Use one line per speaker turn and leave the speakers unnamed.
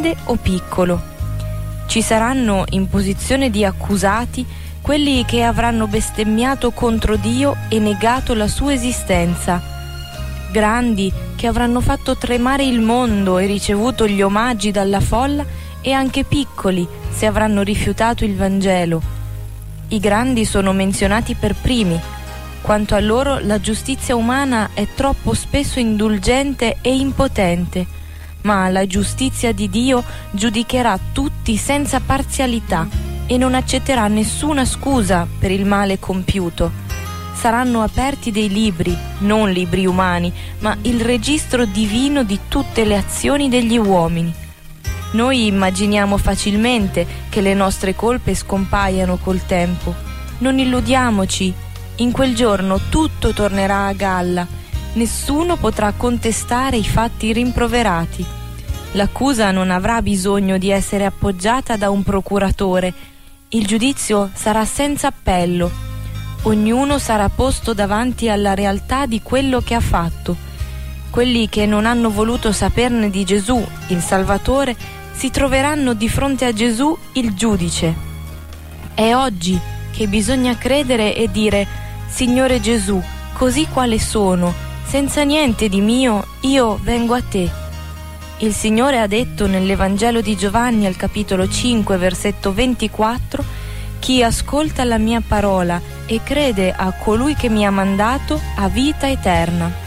grande o piccolo. Ci saranno in posizione di accusati quelli che avranno bestemmiato contro Dio e negato la sua esistenza, grandi che avranno fatto tremare il mondo e ricevuto gli omaggi dalla folla, e anche piccoli se avranno rifiutato il Vangelo. I grandi sono menzionati per primi. Quanto a loro, la giustizia umana è troppo spesso indulgente e impotente, ma la giustizia di Dio giudicherà tutti senza parzialità e non accetterà nessuna scusa per il male compiuto. Saranno aperti dei libri, non libri umani, ma il registro divino di tutte le azioni degli uomini. Noi immaginiamo facilmente che le nostre colpe scompaiano col tempo. Non illudiamoci. In quel giorno tutto tornerà a galla, nessuno potrà contestare i fatti rimproverati. L'accusa non avrà bisogno di essere appoggiata da un procuratore, il giudizio sarà senza appello. Ognuno sarà posto davanti alla realtà di quello che ha fatto. Quelli che non hanno voluto saperne di Gesù, il Salvatore, si troveranno di fronte a Gesù, il giudice. È oggi che bisogna credere e dire: Signore Gesù, così quale sono, senza niente di mio, io vengo a te. Il Signore ha detto nell'Evangelo di Giovanni al capitolo 5, versetto 24: chi ascolta la mia parola e crede a colui che mi ha mandato ha vita eterna.